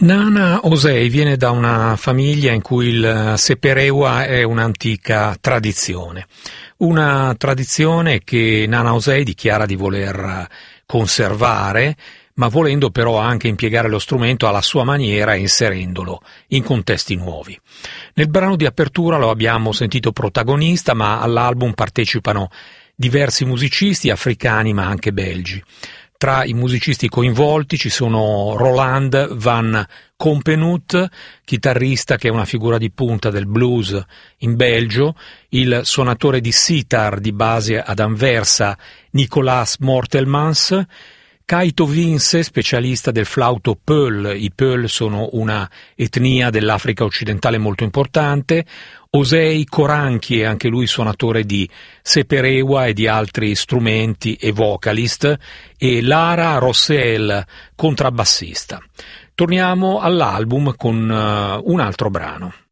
Nana Osei viene da una famiglia in cui il Seperewa è un'antica tradizione. Una tradizione che Nana Osei dichiara di voler conservare, ma volendo però anche impiegare lo strumento alla sua maniera e inserendolo in contesti nuovi. Nel brano di apertura lo abbiamo sentito protagonista, ma all'album partecipano diversi musicisti africani ma anche belgi. Tra i musicisti coinvolti ci sono Roland van Kompenhout, chitarrista che è una figura di punta del blues in Belgio, il suonatore di sitar di base ad Anversa Nicolas Mortelmans, Kaito Vince, specialista del flauto Peul. I Peul sono una etnia dell'Africa occidentale molto importante. Osei Koranki, anche lui suonatore di Seperewa e di altri strumenti e vocalist, e Lara Rossel, contrabbassista. Torniamo all'album con un altro brano.